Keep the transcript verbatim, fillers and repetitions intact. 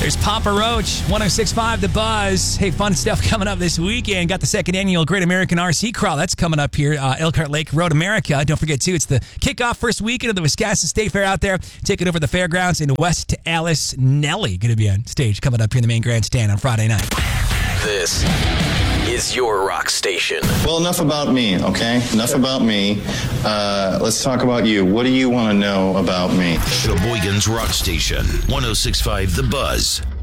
There's Papa Roach, one oh six point five The Buzz. Hey, fun stuff coming up this weekend. Got the second annual Great American R C Crawl. That's coming up here, uh, Elkhart Lake Road America. Don't forget, too, it's the kickoff first weekend of the Wisconsin State Fair out there. Taking over the fairgrounds in West Alice. Nelly going to be on stage coming up here in the main grandstand on Friday night. This is your rock station. Well, enough about me, okay? Enough about me. Uh, let's talk about you. What do you want to know about me? Sheboygan's Rock Station, one oh six point five The Buzz.